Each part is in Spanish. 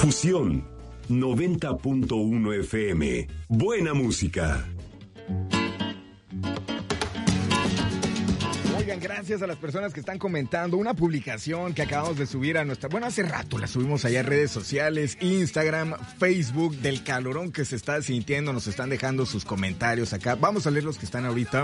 Fusión 90.1 FM. Buena música. Oigan, gracias a las personas que están comentando una publicación que acabamos de subir a nuestra... Bueno, hace rato la subimos allá en redes sociales, Instagram, Facebook, del calorón que se está sintiendo. Nos están dejando sus comentarios acá. Vamos a leer los que están ahorita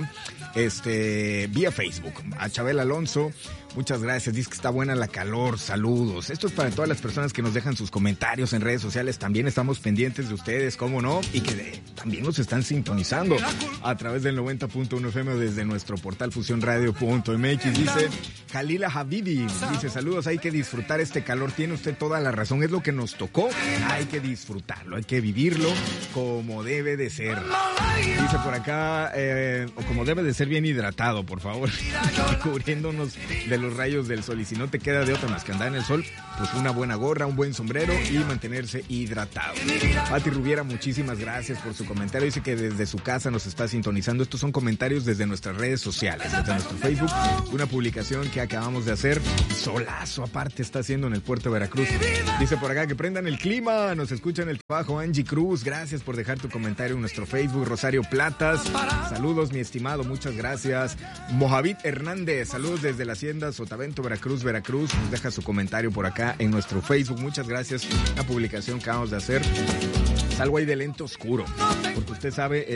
vía Facebook. A Chabel Alonso, muchas gracias. Dice que está buena la calor. Saludos. Esto es para todas las personas que nos dejan sus comentarios en redes sociales. También estamos pendientes de ustedes, cómo no, y que también nos están sintonizando a través del 90.1 FM desde nuestro portal fusionradio.mx. Dice Jalila Habibi, dice saludos, hay que disfrutar este calor, tiene usted toda la razón, es lo que nos tocó, hay que disfrutarlo, hay que vivirlo como debe de ser. Dice por acá, como debe de ser, bien hidratado, por favor, cubriéndonos de los rayos del sol, y si no te queda de otra más que andar en el sol, pues una buena gorra, un buen sombrero y mantenerse hidratado. Pati Rubiera, muchísimas gracias por su comentario, dice que desde su casa nos está sintonizando. Estos son comentarios desde nuestras redes sociales, desde nuestro Facebook, una publicación que acabamos de hacer. Solazo aparte está haciendo en el puerto de Veracruz. Dice por acá que prendan el clima, nos escucha en el trabajo. Angie Cruz, gracias por dejar tu comentario en nuestro Facebook. Rosario Platas, saludos mi estimado, muchas gracias. Mojavit Hernández, saludos desde la hacienda Sotavento, Veracruz, nos deja su comentario por acá en nuestro Facebook, muchas gracias. La publicación que acabamos de hacer. Salgo ahí de lente oscuro, porque usted sabe,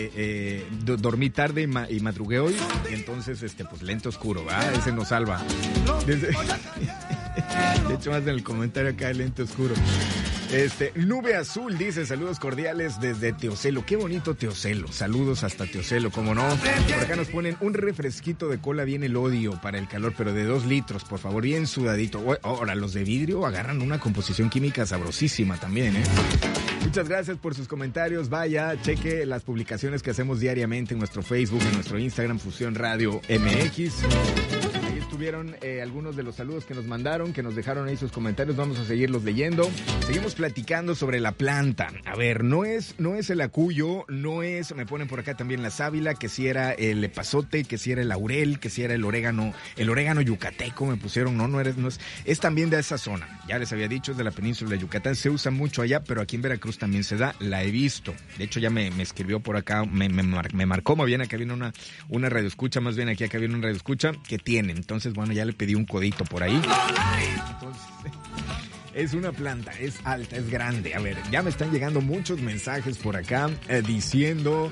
dormí tarde y madrugué hoy, y entonces, pues lente oscuro, ¿verdad? Ese nos salva. De hecho, más en el comentario acá, lente oscuro. Nube Azul dice, saludos cordiales desde Teocelo. Qué bonito Teocelo, saludos hasta Teocelo, cómo no. Por acá nos ponen un refresquito de cola bien elodio para el calor, pero de 2 litros, por favor, bien sudadito. Ahora, los de vidrio agarran una composición química sabrosísima también, ¿eh? Muchas gracias por sus comentarios. Vaya, cheque las publicaciones que hacemos diariamente en nuestro Facebook, en nuestro Instagram, Fusión Radio MX. Ahí estuvieron algunos de los saludos que nos mandaron, que nos dejaron ahí sus comentarios. Vamos a seguirlos leyendo. Seguimos platicando sobre la planta. A ver, no es el acuyo, no es, me ponen por acá también la sábila, que si era el epazote, que si era el laurel, que si era el orégano yucateco, me pusieron, no es también de esa zona. Ya les había dicho, es de la península de Yucatán, se usa mucho allá, pero aquí en Veracruz también se da, la he visto. De hecho, ya me escribió por acá, me marcó, más bien acá viene una radioescucha, más bien aquí acá viene una radioescucha que tiene. Entonces, bueno, ya le pedí un codito por ahí. Entonces, es una planta, es alta, es grande. A ver, ya me están llegando muchos mensajes por acá diciendo,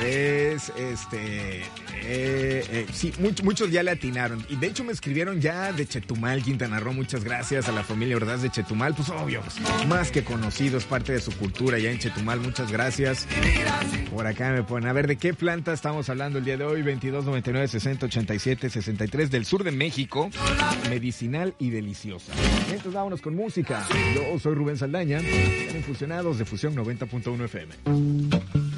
sí, muchos ya le atinaron. Y de hecho me escribieron ya de Chetumal, Quintana Roo. Muchas gracias a la familia Ordaz de Chetumal. Pues obvio, más que conocidos, parte de su cultura ya en Chetumal. Muchas gracias. Por acá me ponen, a ver, ¿de qué planta estamos hablando el día de hoy? 2299-6087-63 del sur de México. Medicinal y deliciosa. Entonces vámonos con música. Yo soy Rubén Saldaña. Están fusionados de Fusión 90.1 FM.